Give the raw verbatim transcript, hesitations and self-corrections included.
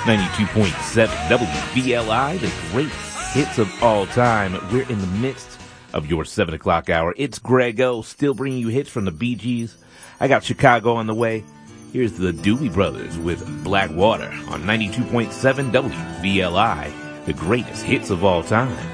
ninety-two point seven W V L I, the greatest hits of all time. We're in the midst of your seven o'clock hour. It's Greg O, still bringing you hits from the Bee Gees. I got Chicago on the way. Here's the Doobie Brothers with Black Water on ninety-two point seven W V L I, the greatest hits of all time.